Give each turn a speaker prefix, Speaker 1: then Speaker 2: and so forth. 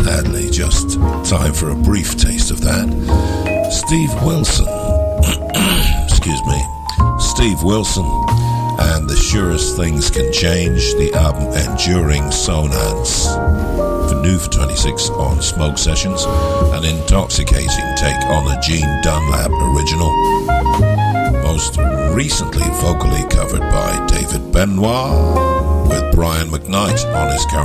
Speaker 1: sadly, just time for a brief taste of that. Steve Wilson, excuse me, Steve Wilson and The Surest Things Can Change, the album Enduring Sonance. For new for 26 on Smoke Sessions, an intoxicating take on a Gene Dunlap original. Most recently vocally covered by David Benoit, with Brian McKnight on his